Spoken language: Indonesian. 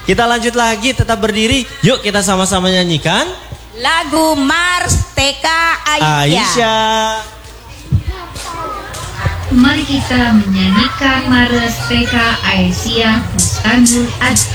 Kita lanjut lagi, tetap berdiri. Yuk kita sama-sama nyanyikan lagu Mars TK Aisyah. Mari kita menyanyikan Mars TK Aisyah Bustanul Ad.